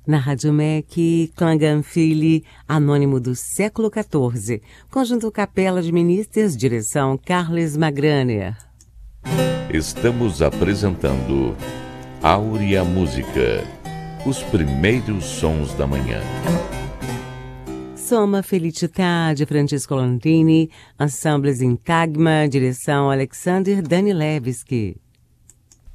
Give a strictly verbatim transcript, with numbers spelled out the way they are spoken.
Na Rádio M E C, Clangan Filho, Anônimo do século quatorze. Conjunto Capela de Ministers, direção Carles Magraner. Estamos apresentando Áurea Música, os primeiros sons da manhã. Soma Felicità, de Francisco Landrini, Ensembles Intagma, direção Alexander Danilevski.